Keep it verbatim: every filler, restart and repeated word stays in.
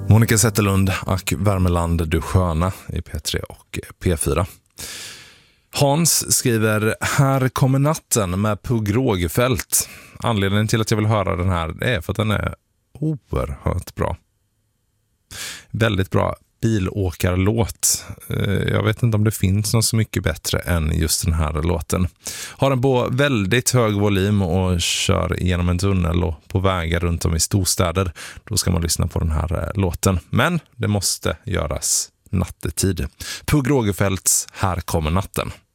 Monica Zetterlund och Värmeland du sköna i P tre och P fyra. Hans skriver: här kommer natten med Pugh Rogefeldt. Anledningen till att jag vill höra den här är för att den är oerhört bra. Väldigt bra bilåkarlåt. Jag vet inte om det finns något så mycket bättre än just den här låten. Har den på väldigt hög volym och kör genom en tunnel och på vägar runt om i storstäder. Då ska man lyssna på den här låten. Men det måste göras nattetid. Pugh Rogefeldts Här kommer natten.